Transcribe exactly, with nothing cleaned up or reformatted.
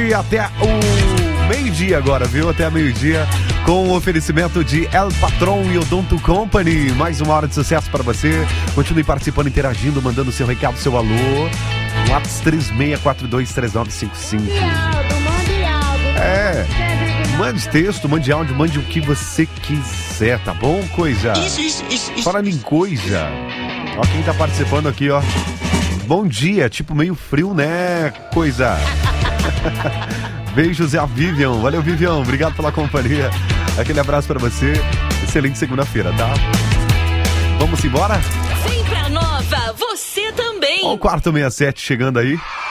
aqui até o meio-dia agora, viu? Até meio-dia com o oferecimento de El Patron e Odonto Company. Mais uma hora de sucesso para você. Continue participando, interagindo, mandando seu recado, seu alô. WhatsApp três seis quatro dois três nove cinco cinco. Mande áudio. É, mande texto, mande áudio, mande o que você quiser, tá bom, coisa? Isso, isso, isso, isso. Falando em coisa, ó quem tá participando aqui, ó. Bom dia, tipo meio frio, né, coisa? Beijos, é a Vivian. Valeu, Vivian, obrigado pela companhia. Aquele abraço pra você. Excelente segunda-feira, tá? Vamos embora? Vem pra Nova, você também. Ó o quarto sessenta e sete chegando aí.